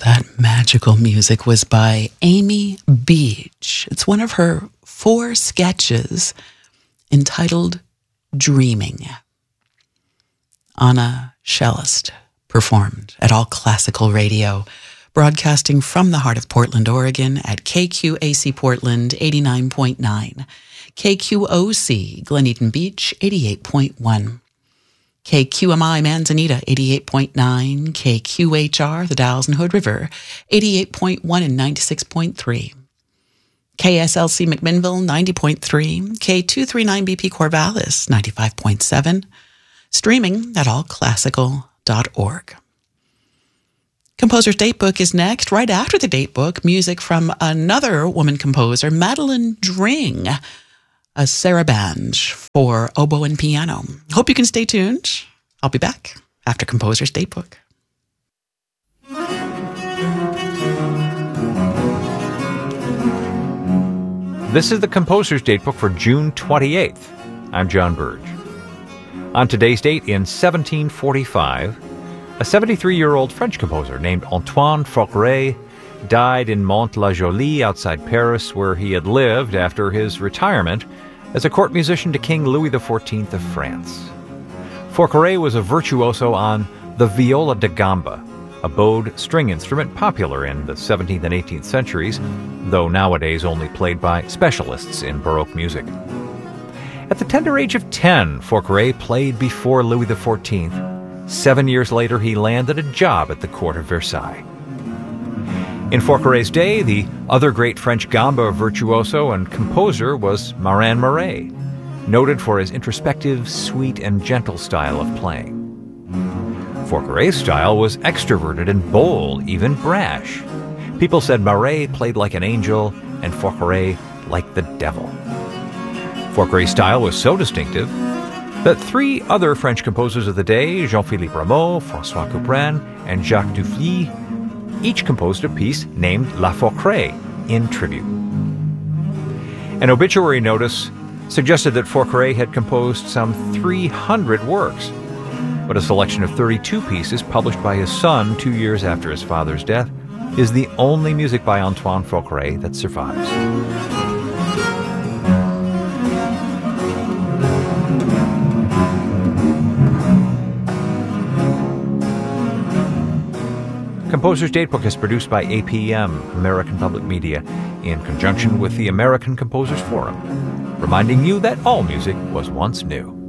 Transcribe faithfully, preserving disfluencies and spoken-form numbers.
that magical music was by Amy Beach. It's one of her four sketches entitled Dreaming. Anna Shellist performed at All Classical Radio, broadcasting from the heart of Portland, Oregon at K Q A C Portland eighty-nine point nine, K Q O C Glen Eden Beach eighty-eight point one, K Q M I Manzanita eighty-eight point nine, K Q H R the Dalles and Hood River eighty-eight point one and ninety-six point three, K S L C McMinnville ninety point three, K two thirty-nine B P Corvallis ninety-five point seven, streaming at all classical dot org. Composer's Datebook is next. Right after the Datebook, music from another woman composer, Madeline Dring, a sarabande for oboe and piano. Hope you can stay tuned. I'll be back after Composer's Datebook. This is the Composer's Datebook for June twenty-eighth. I'm John Burge. On today's date in seventeen forty-five, a seventy-three-year-old French composer named Antoine Forqueray died in Mantes-la-Jolie outside Paris, where he had lived after his retirement as a court musician to King Louis the fourteenth of France. Forqueray was a virtuoso on the viola da gamba, a bowed string instrument popular in the seventeenth and eighteenth centuries, though nowadays only played by specialists in Baroque music. At the tender age of ten, Forqueray played before Louis the fourteenth. Seven years later, he landed a job at the court of Versailles. In Forqueray's day, the other great French gamba virtuoso and composer was Marin Marais, noted for his introspective, sweet, and gentle style of playing. Forqueray's style was extroverted and bold, even brash. People said Marais played like an angel and Forqueray like the devil. Forqueray's style was so distinctive that three other French composers of the day, Jean-Philippe Rameau, François Couperin, and Jacques Dufley, each composed a piece named La Forqueray in tribute. An obituary notice suggested that Forqueray had composed some three hundred works, but a selection of thirty-two pieces published by his son two years after his father's death is the only music by Antoine Forqueray that survives. Composer's Datebook is produced by A P M, American Public Media, in conjunction with the American Composers Forum, reminding you that all music was once new.